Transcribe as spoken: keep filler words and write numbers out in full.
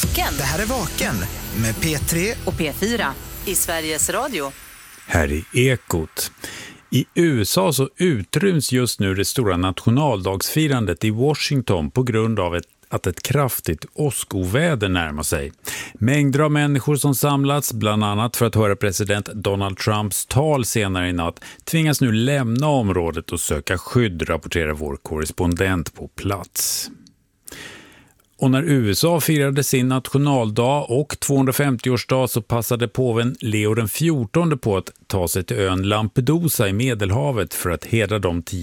Vaken. Det här är Vaken med P tre och P fyra i Sveriges Radio. Här i Ekot. I U S A så utryms just nu det stora nationaldagsfirandet i Washington på grund av ett att ett kraftigt åskoväder närmar sig. Mängder av människor som samlats, bland annat för att höra president Donald Trumps tal senare i natt, tvingas nu lämna området och söka skydd, rapporterar vår korrespondent på plats. Och när U S A firade sin nationaldag och tvåhundrafemtioårsdag så passade påven Leo den fjortonde på att ta sig till ön Lampedusa i Medelhavet för att hedra de tio